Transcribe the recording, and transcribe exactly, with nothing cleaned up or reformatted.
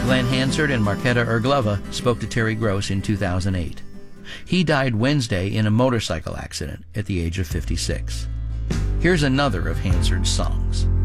Glenn Hansard and Marketa Irglova spoke to Terry Gross in two thousand eight. He died Wednesday in a motorcycle accident at the age of fifty-six. Here's another of Hansard's songs.